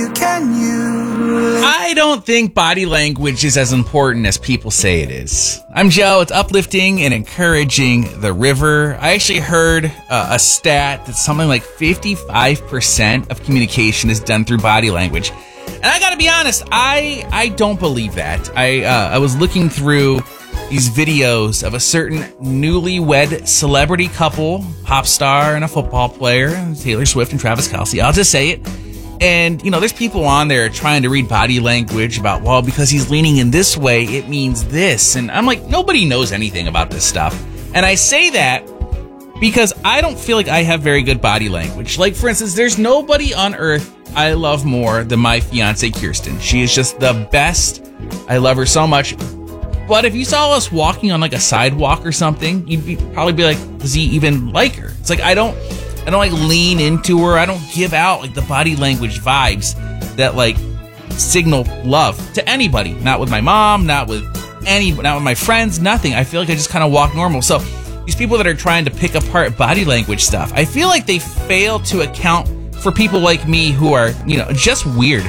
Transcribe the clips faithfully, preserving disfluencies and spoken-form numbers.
Can you? I don't think body language is as important as people say it is. I'm Joe. It's uplifting and encouraging the river. I actually heard uh, a stat that something like fifty-five percent of communication is done through body language. And I gotta be honest, I I don't believe that. I uh, I was looking through these videos of a certain newlywed celebrity couple, pop star and a football player, Taylor Swift and Travis Kelce. I'll just say it. And, you know, there's people on there trying to read body language about, well, because he's leaning in this way, it means this. And I'm like, nobody knows anything about this stuff. And I say that because I don't feel like I have very good body language. Like, for instance, there's nobody on earth I love more than my fiance, Kirsten. She is just the best. I love her so much. But if you saw us walking on like a sidewalk or something, you'd be, probably be like, does he even like her? It's like, I don't... I don't like lean into her. I don't give out like the body language vibes that like signal love to anybody. Not with my mom, not with any, not with my friends, nothing. I feel like I just kind of walk normal. So these people that are trying to pick apart body language stuff, I feel like they fail to account for people like me who are, you know, just weird.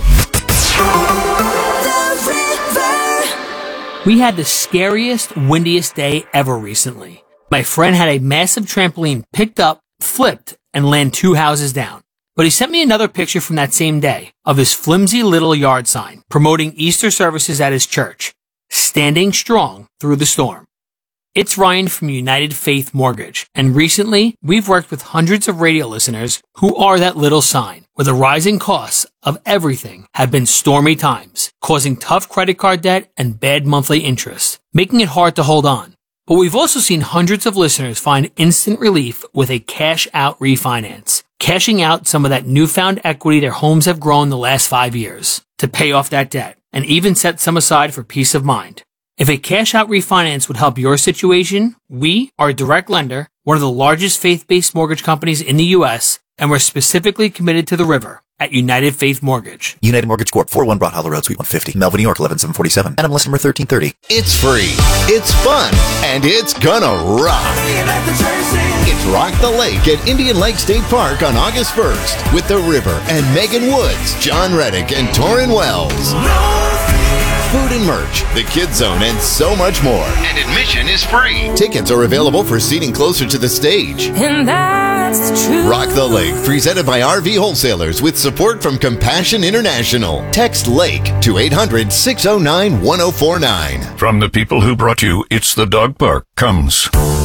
We had the scariest, windiest day ever recently. My friend had a massive trampoline picked up, flipped, and land two houses down. But he sent me another picture from that same day of his flimsy little yard sign promoting Easter services at his church, standing strong through the storm. It's Ryan from United Faith Mortgage, and recently we've worked with hundreds of radio listeners who are that little sign, where the rising costs of everything have been stormy times, causing tough credit card debt and bad monthly interest, making it hard to hold on. But we've also seen hundreds of listeners find instant relief with a cash-out refinance, cashing out some of that newfound equity their homes have grown the last five years to pay off that debt, and even set some aside for peace of mind. If a cash-out refinance would help your situation, we are a direct lender, one of the largest faith-based mortgage companies in the U S, and we're specifically committed to the river at United Faith Mortgage. United Mortgage Corp, four oh one Broad Hollow Road, Suite one fifty, Melvin, New York, eleven seven forty-seven. Adam, list number thirteen thirty. It's free, it's fun, and it's gonna rock. It's Rock the Lake at Indian Lake State Park on August first with The River and Megan Woods, John Reddick, and Torrin Wells. Food and merch, the Kids Zone, and so much more. And admission is free. Tickets are available for seating closer to the stage. And that's the truth. Rock the Lake, presented by R V Wholesalers with support from Compassion International. Text LAKE to eight hundred, six oh nine, one oh four nine. From the people who brought you It's the Dog Park comes